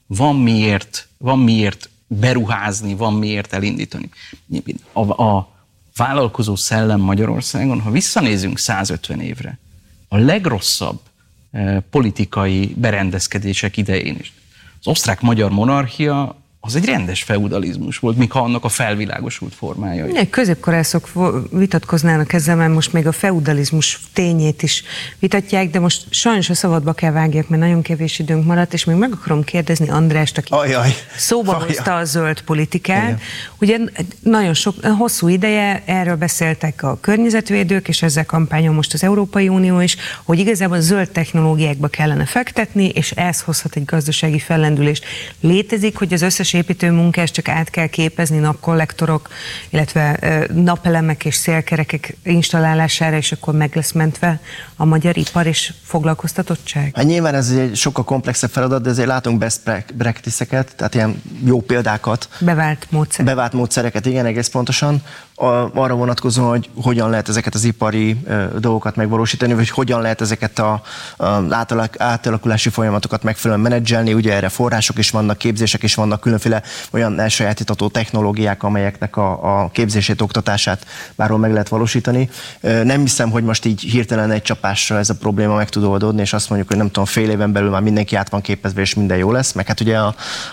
van miért beruházni, van miért elindítani. A vállalkozó szellem Magyarországon, ha visszanézünk 150 évre, a legrosszabb politikai berendezkedések idején is. Az osztrák-magyar monarchia az egy rendes feudalizmus volt, míg ha annak a felvilágosult formája. Középkorászok vitatkoznának ezzel, mert most még a feudalizmus tényét is vitatják, de most sajnos a szabadba kell vágjak, mert nagyon kevés időnk maradt, és még meg akarom kérdezni Andrást, aki szóba hozta a zöld politikát. Igen. Ugye nagyon hosszú ideje erről beszéltek a környezetvédők, és ezzel kampányol most az Európai Unió is, hogy igazából zöld technológiákba kellene fektetni, és ez hozhat egy gazdasági fellendülést. Létezik, hogy az összes építőmunkás csak át kell képezni napkollektorok, illetve napelemek és szélkerekek installálására, és akkor meg lesz mentve a magyar ipar és foglalkoztatottság? Hát nyilván ez egy sokkal komplexebb feladat, de azért látunk best practice-eket, tehát ilyen jó példákat. Bevált módszereket, igen, egész pontosan. Arra vonatkozóan, hogy hogyan lehet ezeket az ipari dolgokat megvalósítani, vagy hogyan lehet ezeket az átalakulási folyamatokat megfelelően menedzselni. Ugye erre források is vannak, képzések is vannak, különféle olyan elsajátítható technológiák, amelyeknek a képzését, oktatását bárhol meg lehet valósítani. Nem hiszem, hogy most így hirtelen egy csapásra ez a probléma meg tud oldódni, és azt mondjuk, hogy nem tudom, fél éven belül már mindenki át van képezve, és minden jó lesz. Meg hát ugye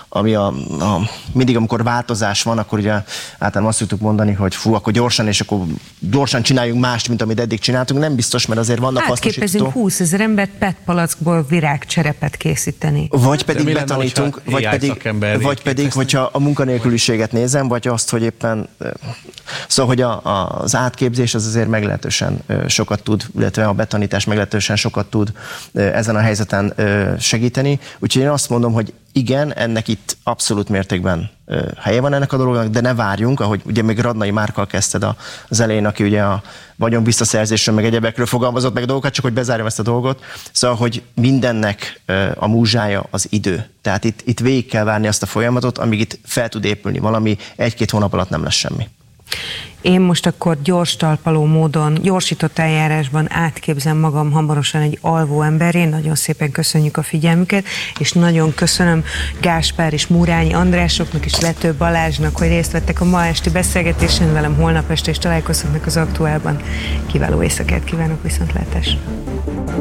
mindig, amikor változás van, akkor ugye általában azt tudtuk mondani, hogy akkor gyorsan csináljunk mást, mint amit eddig csináltunk. Nem biztos, mert azért vannak hasznosító. Átképezünk 20 000 embert PET palackból virágcserepet készíteni. Vagy pedig betanítunk, vagy pedig, hogyha a munkanélküliséget nézem, vagy azt, hogy éppen szóval, hogy az átképzés az azért meglehetősen sokat tud, illetve a betanítás meglehetősen sokat tud ezen a helyzeten segíteni. Úgyhogy én azt mondom, hogy igen, ennek itt abszolút mértékben helye van ennek a dolognak, de ne várjunk, ahogy ugye még Radnai Márkkal kezdted az elején, aki ugye a vagyon visszaszerzésről, meg egyebekről fogalmazott meg dolgokat, csak hogy bezárjam ezt a dolgot. Szóval, hogy mindennek a múzsája az idő. Tehát itt végig kell várni azt a folyamatot, amíg itt fel tud épülni valami, 1-2 hónap alatt nem lesz semmi. Én most akkor gyors talpaló módon, gyorsított eljárásban átképzem magam hamarosan egy alvó emberré. Nagyon szépen köszönjük a figyelmüket, és nagyon köszönöm Gáspár és Murányi Andrásoknak és Vető Balázsnak, hogy részt vettek a ma esti beszélgetésen velem holnap este, és találkozhatnak az Aktuálban. Kiváló éjszakát kívánok, viszontlátásra!